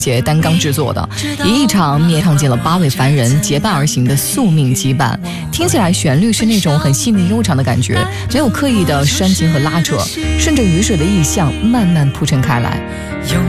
节担纲制作的，以一场面唱进了8位凡人结伴而行的宿命羁绊。听起来旋律是那种很细腻悠长的感觉，没有刻意的煽情和拉扯，顺着雨水的意象慢慢铺陈开来。